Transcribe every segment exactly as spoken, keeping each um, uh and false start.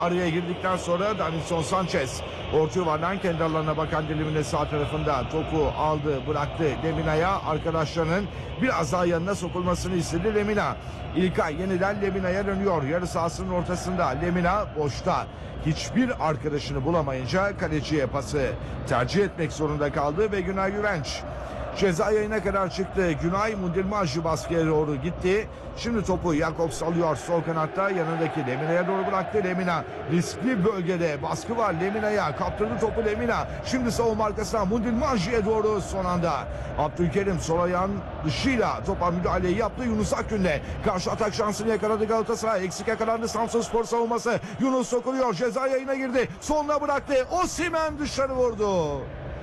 Araya girdikten sonra Davinson Sanchez orta yuvardan kendi alanına bakan Lemina sağ tarafında topu aldı, bıraktı Lemina'ya. Arkadaşlarının biraz daha yanına sokulmasını istedi Lemina. İlkay yeniden Lemina'ya dönüyor. Yarı sahasının ortasında Lemina boşta. Hiçbir arkadaşını bulamayınca kaleciye pası tercih etmek zorunda kaldı ve Günay Güvenç ceza yayına kadar çıktı. Günay Mundirmacı baskıya doğru gitti. Şimdi topu Jakobs alıyor sol kanatta, yanındaki Lemina'ya doğru bıraktı. Lemina riskli bölgede, baskı var Lemina'ya, kaptırdı topu Lemina. Şimdi savunma arkasına Mundirmacı'ya doğru son anda Abdülkerim sol ayağın dışıyla topa müdahaleyi yaptı. Yunus Akgün'le karşı atak şansını yakaladı Galatasaray. Eksik yakalandı Samsunspor savunması. Yunus sokuluyor, ceza yayına girdi, soluna bıraktı. Osimhen dışarı vurdu.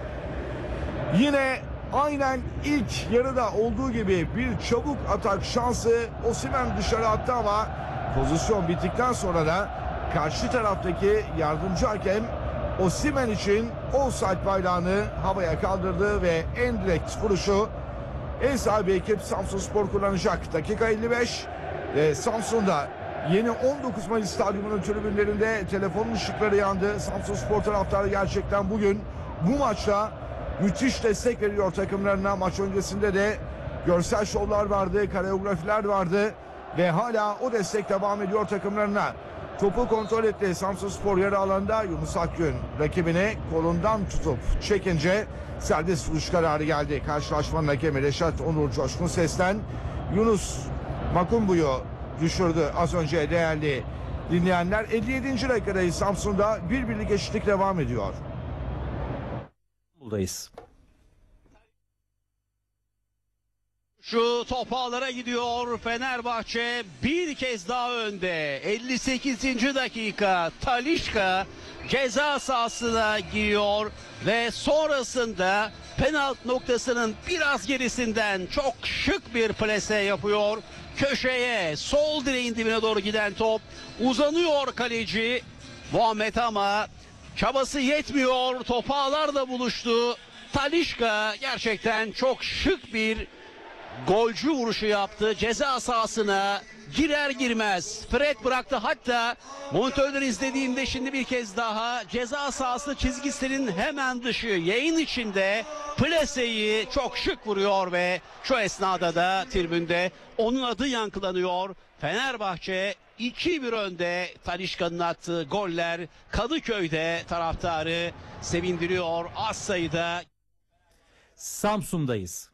Yine aynen ilk yarıda olduğu gibi bir çabuk atak şansı, Osimhen dışarı attı ama pozisyon bittikten sonra da karşı taraftaki yardımcı hakem Osimhen için offside bayrağını havaya kaldırdı ve en direkt vuruşu ev sahibi ekip Samsunspor kullanacak. Dakika elli beş ve Samsun'da yeni on dokuz Mayıs Stadyumu'nun tribünlerinde telefonun ışıkları yandı. Samsunspor taraftarı gerçekten bugün bu maçta müthiş destek veriyor takımlarına. Maç öncesinde de görsel şovlar vardı, koreografiler vardı ve hala o destek devam ediyor takımlarına. Topu kontrol etti Samsunspor yarı alanda. Yunus Akgün rakibini kolundan tutup çekince serbest vuruş kararı geldi. Karşılaşmanın hakemi Reşat Onur Coşkun Ses'ten Yunus Makumbu'yu düşürdü az önce değerli dinleyenler. elli yedinci dakikadayız. Samsun'da bir birlik eşitlik devam ediyor. Buradayız. Şu top ağlara gidiyor. Fenerbahçe bir kez daha önde. elli sekizinci dakika Talisca ceza sahasına giriyor ve sonrasında penaltı noktasının biraz gerisinden çok şık bir plase yapıyor. Köşeye, sol direğin dibine doğru giden top uzanıyor kaleci Muhammed ama çabası yetmiyor. Top ağlarla buluştu. Talisca gerçekten çok şık bir golcü vuruşu yaptı. Ceza sahasına girer girmez Fred bıraktı. Hatta monitörden izlediğimde şimdi bir kez daha ceza sahası çizgisinin hemen dışı yayın içinde plaseyi çok şık vuruyor ve şu esnada da tribünde onun adı yankılanıyor. Fenerbahçe iki bir önde. Talisca'nın attığı goller Kadıköy'de taraftarı sevindiriyor. Az sayıda. Samsun'dayız.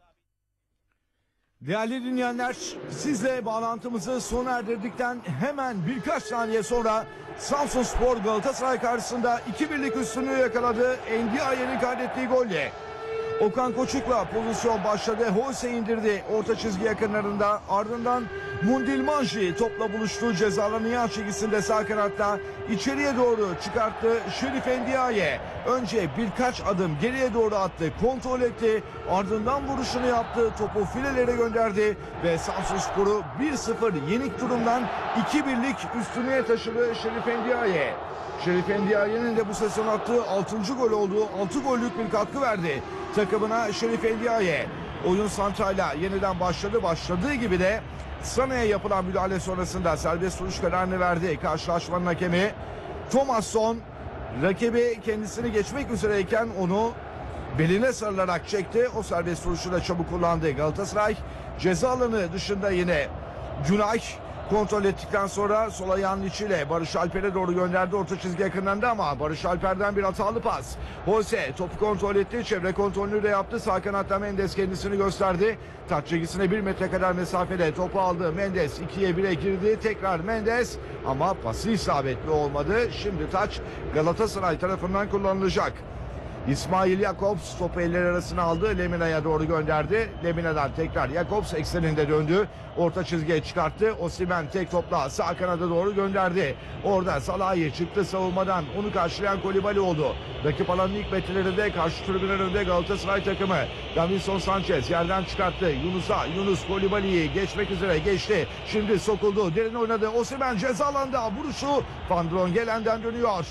Değerli dinleyenler, sizle bağlantımızı sona erdirdikten hemen birkaç saniye sonra Samsunspor Galatasaray karşısında iki birlik üstünlüğü yakaladı. Ndiaye'nin kaydettiği golle Okan Koçuk'la pozisyon başladı. Holse indirdi orta çizgi yakınlarında. Ardından Mundilmanji topla buluştuğu cezalarının yan çizgisinde sağ kanatta içeriye doğru çıkarttı. Şerif Ndiaye önce birkaç adım geriye doğru attı. Kontrol etti. Ardından vuruşunu yaptı. Topu filelere gönderdi ve Samsunspor'u bir sıfır yenik durumdan iki birlik üstünlüğe taşıdı Şerif Ndiaye. Şerif Ndiaye'nin de bu sezon attığı altıncı gol olduğu altı gollük bir katkı verdi takımına Şerif Ndiaye. Oyun Santra'yla yeniden başladı. Başladığı gibi de Sana'ya yapılan müdahale sonrasında serbest vuruş kararını verdi. Karşılaşmanın hakemi Thomasson rakibi kendisini geçmek üzereyken onu beline sarılarak çekti. O serbest vuruşu da çabuk kullandı. Galatasaray ceza alanı dışında yine Günay kontrol ettikten sonra sol ayağının içiyle Barış Alper'e doğru gönderdi orta çizgi yakınlarında ama Barış Alper'den bir hatalı pas. Jose topu kontrol etti. Çevre kontrolünü de yaptı. Sağ kanatta Mendes kendisini gösterdi. Taç çizgisine bir metre kadar mesafede topu aldı. Mendes ikiye bire girdi. Tekrar Mendes ama pası isabetli olmadı. Şimdi taç Galatasaray tarafından kullanılacak. İsmail Jakobs topu eller arasına aldı. Lemina'ya doğru gönderdi. Lemina'dan tekrar Jakobs ekseninde döndü. Orta çizgiye çıkarttı. Osimhen tek topla sağ kanada doğru gönderdi. Orada Salahi çıktı savunmadan. Onu karşılayan Kolibali oldu. Rakip alanın ilk metrelerinde karşı tribünün önünde Galatasaray takımı. Davinson Sanchez yerden çıkarttı. Yunus'a. Yunus Kolibali'yi geçmek üzere geçti. Şimdi sokuldu. Derin oynadı. Osimhen ceza alanda vuruşu Van Drongelen'den dönüyor.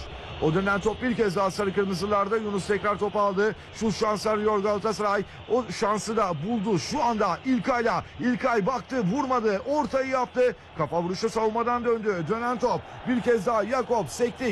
O dönen top bir kez daha sarı kırmızılarda. Yunus tekrar topu aldı. Şu şans arıyor Galatasaray. O şansı da buldu. Şu anda İlkay'la. İlkay baktı, vurmadı. Ortayı yaptı. Kafa vuruşu savunmadan döndü. Dönen top. Bir kez daha Yakup sekti.